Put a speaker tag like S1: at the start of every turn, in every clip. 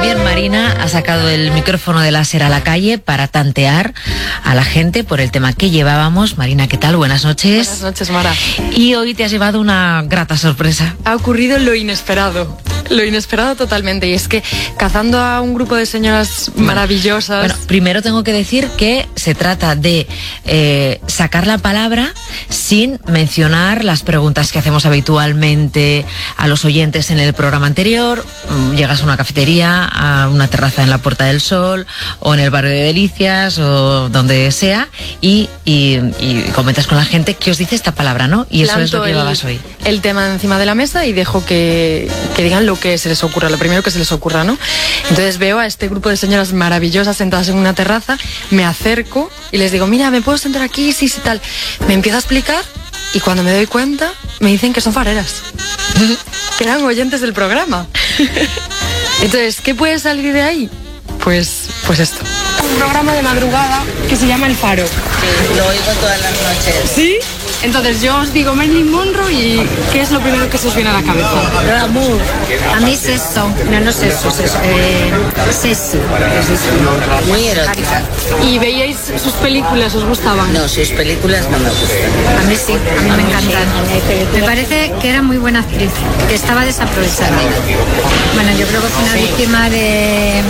S1: También Marina ha sacado el micrófono de láser a la calle para tantear a la gente por el tema que llevábamos. Marina, ¿qué tal? Buenas noches.
S2: Buenas noches, Mara.
S1: Y hoy te has llevado una grata sorpresa.
S2: Ha ocurrido lo inesperado totalmente, y es que cazando a un grupo de señoras maravillosas...
S1: Bueno, primero tengo que decir que se trata de sacar la palabra sin mencionar las preguntas que hacemos habitualmente a los oyentes en el programa anterior. Llegas a una cafetería, a una terraza en la Puerta del Sol o en el barrio de Delicias o donde sea y comentas con la gente que os dice esta palabra, ¿no? Y eso es lo que llevabas hoy.
S2: El tema encima de la mesa y dejo que digan lo que se les ocurra, lo primero que se les ocurra, ¿no? Entonces veo a este grupo de señoras maravillosas sentadas en una terraza, me acerco y les digo, mira, ¿me puedo sentar aquí? Sí, sí, tal. Me empieza a explicar y cuando me doy cuenta me dicen que son fareras, que eran oyentes del programa. Entonces, ¿qué puede salir de ahí? Pues esto. Un programa de madrugada que se llama El Faro.
S3: Sí, lo oigo todas las noches.
S2: ¿Sí? Entonces yo os digo Marilyn Monroe y ¿qué es lo primero que se os viene a la cabeza?
S3: Glamour.
S4: A mí es eso, no es eso, sexy.
S3: Muy erótica.
S2: ¿Y veíais sus películas? ¿Os gustaban?
S3: No, sus películas no me gustan.
S4: A mí sí, a mí me encantan. Me parece que era muy buena actriz, que estaba desaprovechada. Bueno, yo creo que fue una víctima de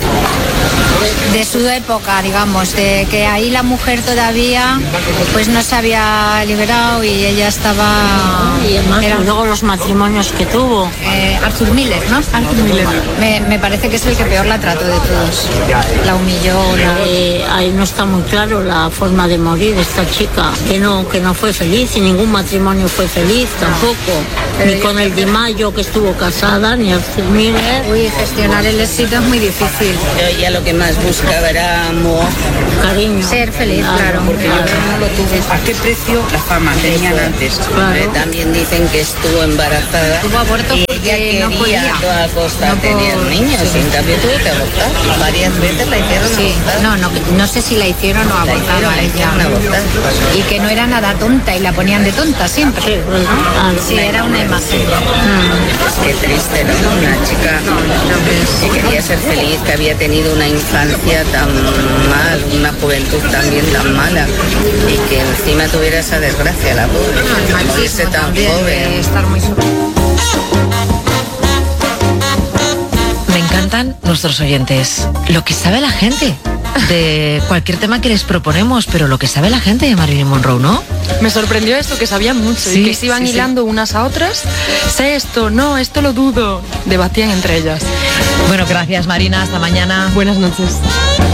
S4: su época, digamos, de que ahí la mujer todavía pues no se había liberado y ella estaba...
S5: Y además, luego los matrimonios que tuvo.
S4: Arthur Miller, ¿no? Arthur Miller. Me parece que es el que peor la trató de todos. La humilló.
S5: Ahí no está muy claro la forma de morir de esta chica, que no fue feliz y ningún matrimonio fue feliz tampoco. Ni con el Di Maio, que estuvo casada, ni Arthur Miller.
S4: Uy, gestionar el éxito es muy difícil.
S3: Yo ya lo que más buscaba era amor.
S5: Cariño.
S4: Ser feliz, claro.
S3: Porque yo no lo tuve. ¿A qué precio la fama tenían antes?
S5: Claro.
S3: También dicen que estuvo embarazada.
S4: Tuvo aborto
S3: y
S4: porque
S3: ella
S4: no podía.
S3: quería a toda costa tener niños. Sí. Y también tuvo que abortar. Varias veces la hicieron abortar.
S4: No sé si la hicieron o abortaba ella. Y que no era nada tonta y la ponían de tonta siempre.
S5: Sí, pues,
S4: sí, era una imagen.
S3: Qué triste, ¿no? Una chica que quería ser feliz, que había tenido una infancia tan mal, una juventud también tan mala y que encima tuviera esa desgracia, la pobre, morirse tan joven.
S4: Estar muy...
S1: Me encantan nuestros oyentes. Lo que sabe la gente de cualquier tema que les proponemos, pero lo que sabe la gente de Marilyn Monroe, ¿no?
S2: Me sorprendió esto, que sabían mucho y que se iban hilando unas a otras. Sé esto, no, esto lo dudo. Debatían entre ellas.
S1: Bueno, gracias Marina, hasta mañana.
S2: Buenas noches.